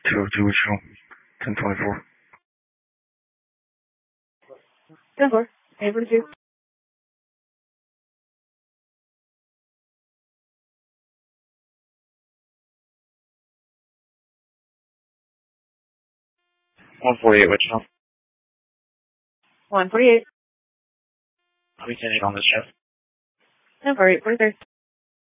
1024. 10-4. 842. 148 Wichita. 148. I'll be sending on this shift. 10-4. 843.